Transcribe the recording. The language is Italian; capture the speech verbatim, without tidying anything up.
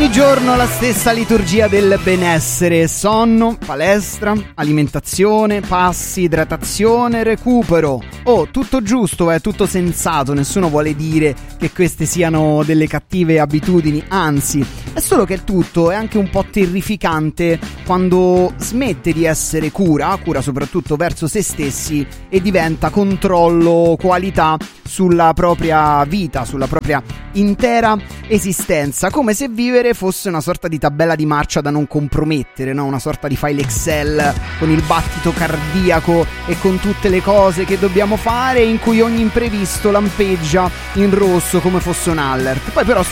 Ogni giorno la stessa liturgia del benessere: sonno, palestra, alimentazione, passi, idratazione, recupero. Oh, tutto giusto, è tutto sensato, nessuno vuole dire che queste siano delle cattive abitudini, anzi, è solo che il tutto è anche un po' terrificante quando smette di essere cura, cura soprattutto verso se stessi, e diventa controllo, qualità sulla propria vita, sulla propria intera esistenza, come se vivere fosse una sorta di tabella di marcia da non compromettere, no? Una sorta di file Excel con il battito cardiaco e con tutte le cose che dobbiamo fare, in cui ogni imprevisto lampeggia in rosso come fosse un alert. Poi però